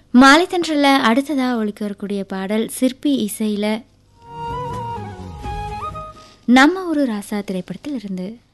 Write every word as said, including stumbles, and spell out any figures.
மாலைத்தன்றல்ல அடுத்ததா ஒலிக்க வரக்கூடிய பாடல் சிற்பி இசையில நம்ம ஒரு ராசா திரைப்படத்தில் இருந்து.